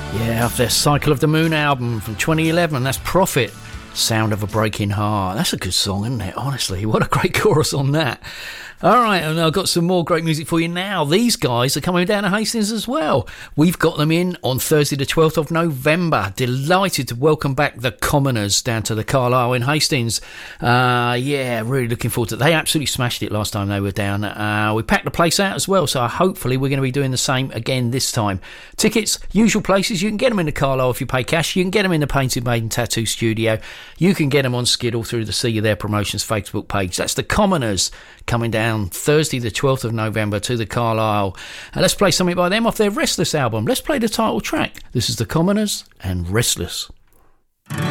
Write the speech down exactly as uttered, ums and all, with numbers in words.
Yeah, off their Cycle of the Moon album from twenty eleven, that's Prophet, Sound of a Breaking Heart. That's a good song, isn't it? Honestly, what a great chorus on that. All right, and I've got some more great music for you now. These guys are coming down to Hastings as well. We've got them in on Thursday the twelfth of November. Delighted to welcome back the Commoners down to the Carlisle in Hastings. Uh, yeah, really looking forward to it. They absolutely smashed it last time they were down. Uh, we packed the place out as well, so hopefully we're going to be doing the same again this time. Tickets, usual places. You can get them in the Carlisle if you pay cash. You can get them in the Painted Maiden Tattoo Studio. You can get them on Skiddle through the See You There Promotions Facebook page. That's the Commoners coming down Thursday the twelfth of November to the Carlisle. And let's play something by them off their Restless album. Let's play the title track. This is the Commoners and Restless.